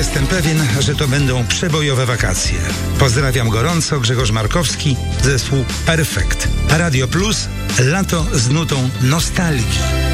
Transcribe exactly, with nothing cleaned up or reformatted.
Jestem pewien, że to będą przebojowe wakacje. Pozdrawiam gorąco, Grzegorz Markowski, zespół Perfekt. Radio Plus, lato z nutą nostalgii.